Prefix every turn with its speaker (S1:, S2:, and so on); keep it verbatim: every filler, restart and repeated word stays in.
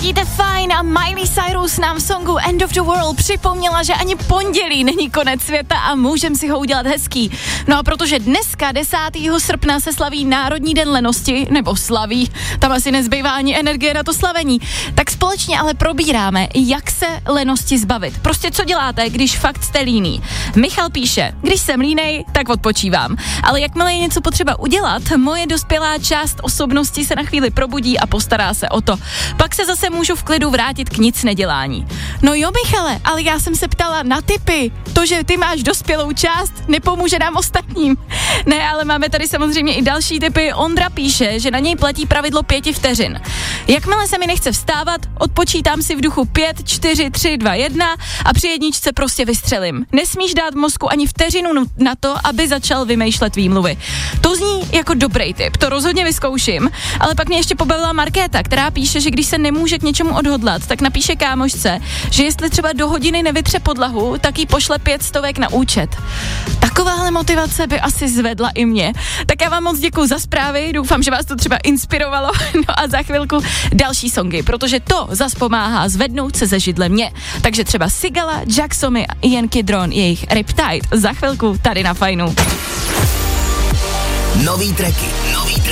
S1: ladíte Fajn a Miley Cyrus nám v songu End of the World připomněla, že ani pondělí není konec světa a můžeme si ho udělat hezký. No a protože dneska desátého srpna se slaví Národní den lenosti, nebo slaví, tam asi nezbývá ani energie na to slavení, tak společně ale probíráme, jak se lenosti zbavit. Prostě co děláte, když fakt jste líný. Michal píše, když jsem línej, tak odpočívám. Ale jakmile je něco potřeba udělat, moje dospělá část osobnosti se na chvíli probudí a postará se o to. Pak se zase můžu v klidu vrátit k nic nedělání. No jo, Michale, ale já jsem se ptala na tipy. To, že ty máš dospělou část, nepomůže nám ostatním. Ne, ale máme tady samozřejmě i další tipy. Ondra píše, že na něj platí pravidlo pěti vteřin. Jakmile se mi nechce vstávat, odpočítám si v duchu pět, čtyři, tři, dva, jedna a při jedničce prostě vystřelím. Nesmíš dát mozku ani vteřinu na to, aby začal vymýšlet výmluvy. To zní jako dobrý tip, to rozhodně vyzkouším, ale pak mě ještě pobavila Markéta, která píše, že když se nemůže k něčemu odhodlat, tak napíše kámošce, že jestli třeba do hodiny nevytře podlahu, tak jí pošle pět stovek na účet. Takováhle motivace by asi zvedla i mě. Tak já vám moc děkuju za zprávy, doufám, že vás to třeba inspirovalo. No a za chvilku další songy, protože to zas pomáhá zvednout se ze židle mě. Takže třeba Sigala, Jacksomy a Ian Kidron, jejich Riptide za chvilku tady na Fajnu.
S2: Nový tracky, nový tracky.